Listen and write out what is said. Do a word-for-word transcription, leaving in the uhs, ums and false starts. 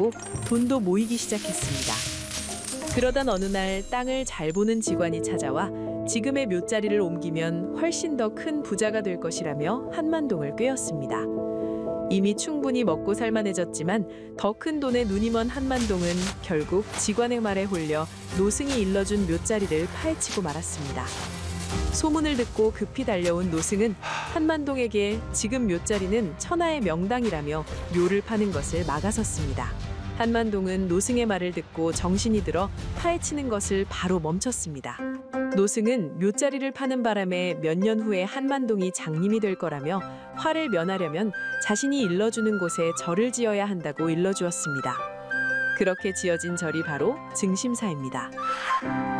생기고 돈도 모이기 시작했습니다. 그러던 어느 날 땅을 잘 보는 직관이 찾아와 지금의 묘자리를 옮기면 훨씬 더 큰 부자가 될 것이라며 한만동을 꿰었습니다. 이미 충분히 먹고 살만해졌지만 더 큰 돈에 눈이 먼 한만동은 결국 직관의 말에 홀려 노승이 일러준 묘자리를 파헤치고 말았습니다. 소문을 듣고 급히 달려온 노승은 한만동에게 지금 묘자리는 천하의 명당이라며 묘를 파는 것을 막아섰습니다. 한만동은 노승의 말을 듣고 정신이 들어 파헤치는 것을 바로 멈췄습니다. 노승은 묘자리를 파는 바람에 몇 년 후에 한만동이 장님이 될 거라며 화를 면하려면 자신이 일러주는 곳에 절을 지어야 한다고 일러주었습니다. 그렇게 지어진 절이 바로 증심사입니다.